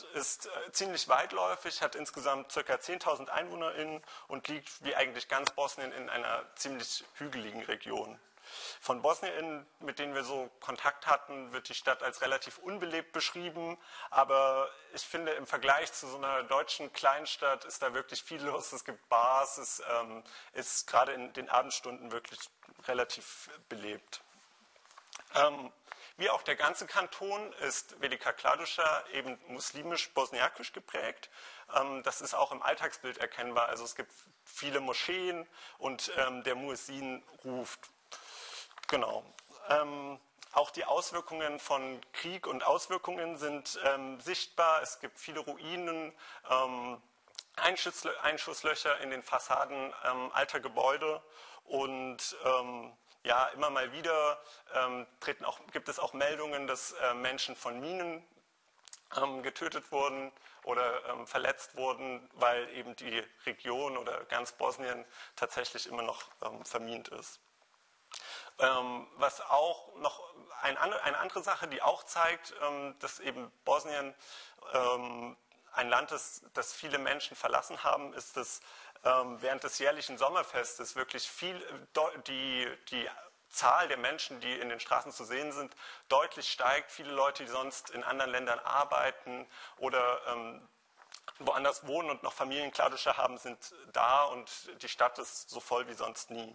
ist ziemlich weitläufig, hat insgesamt ca. 10.000 EinwohnerInnen und liegt wie eigentlich ganz Bosnien in einer ziemlich hügeligen Region. Von BosnierInnen, mit denen wir so Kontakt hatten, wird die Stadt als relativ unbelebt beschrieben, aber ich finde, im Vergleich zu so einer deutschen Kleinstadt ist da wirklich viel los. Es gibt Bars, es ist gerade in den Abendstunden wirklich relativ belebt. Wie auch der ganze Kanton ist Velika Kladuša eben muslimisch-bosniakisch geprägt. Das ist auch im Alltagsbild erkennbar. Also es gibt viele Moscheen und der Muezzin ruft. Genau. Auch die Auswirkungen von Krieg und Auswirkungen sind sichtbar. Es gibt viele Ruinen, Einschusslöcher in den Fassaden alter Gebäude und ja, immer mal wieder gibt es auch Meldungen, dass Menschen von Minen getötet wurden oder verletzt wurden, weil eben die Region oder ganz Bosnien tatsächlich immer noch vermint ist. Was auch noch eine andere Sache, die auch zeigt, dass eben Bosnien ein Land ist, das viele Menschen verlassen haben, ist, dass während des jährlichen Sommerfestes wirklich die Zahl der Menschen, die in den Straßen zu sehen sind, deutlich steigt. Viele Leute, die sonst in anderen Ländern arbeiten oder woanders wohnen und noch Familien Kladuša haben, sind da und die Stadt ist so voll wie sonst nie.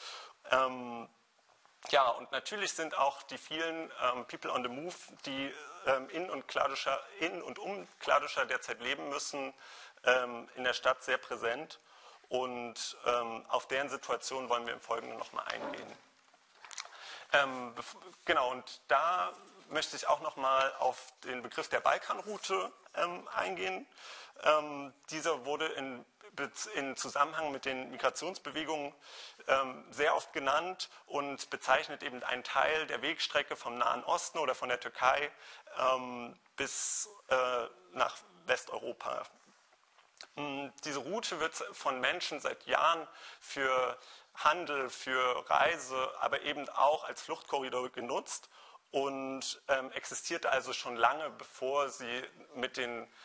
Ja, und natürlich sind auch die vielen People on the Move, die in und um Kladuša derzeit leben müssen, in der Stadt sehr präsent. Und auf deren Situation wollen wir im Folgenden nochmal eingehen. Genau, und da möchte ich auch nochmal auf den Begriff der Balkanroute eingehen. Dieser wurde in Zusammenhang mit den Migrationsbewegungen sehr oft genannt und bezeichnet eben einen Teil der Wegstrecke vom Nahen Osten oder von der Türkei bis nach Westeuropa. Diese Route wird von Menschen seit Jahren für Handel, für Reise, aber eben auch als Fluchtkorridor genutzt und existierte also schon lange, bevor sie mit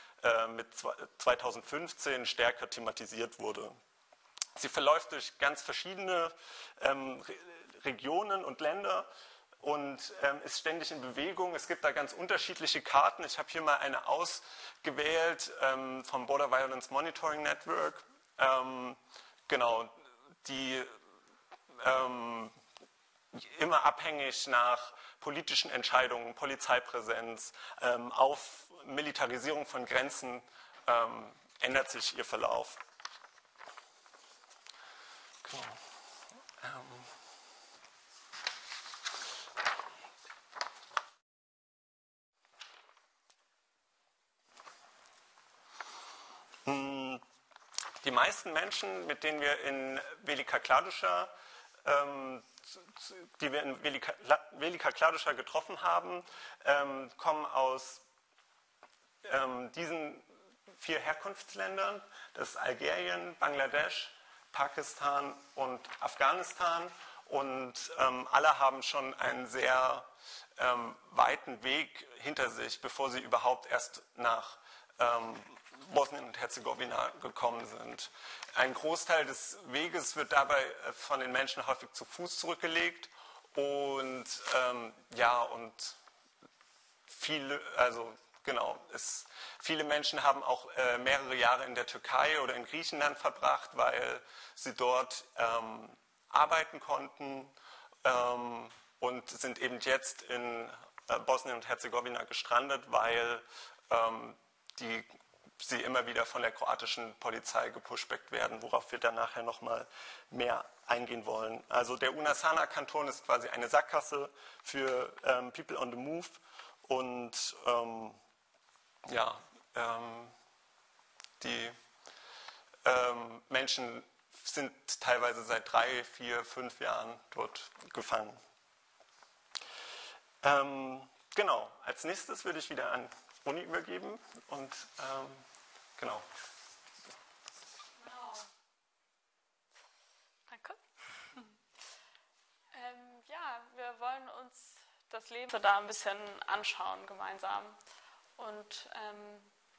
2015 stärker thematisiert wurde. Sie verläuft durch ganz verschiedene Regionen und Länder und ist ständig in Bewegung. Es gibt da ganz unterschiedliche Karten. Ich habe hier mal eine ausgewählt vom Border Violence Monitoring Network. Genau, die immer abhängig nach politischen Entscheidungen, Polizeipräsenz, auf Militarisierung von Grenzen ändert sich ihr Verlauf. Genau. Die meisten Menschen, mit denen wir in Velika Kladuša getroffen haben, kommen aus diesen 4 Herkunftsländern. Das ist Algerien, Bangladesch, Pakistan und Afghanistan. Und alle haben schon einen sehr weiten Weg hinter sich, bevor sie überhaupt erst nach Bosnien und Herzegowina gekommen sind. Ein Großteil des Weges wird dabei von den Menschen häufig zu Fuß zurückgelegt und viele Menschen haben auch mehrere Jahre in der Türkei oder in Griechenland verbracht, weil sie dort arbeiten konnten und sind eben jetzt in Bosnien und Herzegowina gestrandet, weil sie immer wieder von der kroatischen Polizei gepushbackt werden, worauf wir dann nachher nochmal mehr eingehen wollen. Also der Una-Sana-Kanton ist quasi eine Sackgasse für People on the Move und die Menschen sind teilweise seit 3, 4, 5 Jahren dort gefangen. Genau, als nächstes würde ich wieder an Uni übergeben und genau. Wow. Danke. Ja, wir wollen uns das Leben da ein bisschen anschauen gemeinsam. Und